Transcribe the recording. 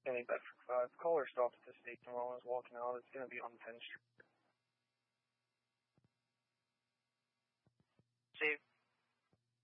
Any Bedford 5. Caller stopped at the station while I was walking out. It's going to be on 10th Street. Steve.